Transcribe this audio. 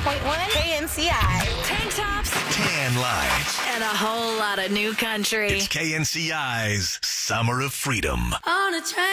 KNCI. Tank tops Tan lines. and a whole lot of new country. It's KNCI's Summer of Freedom. On a train.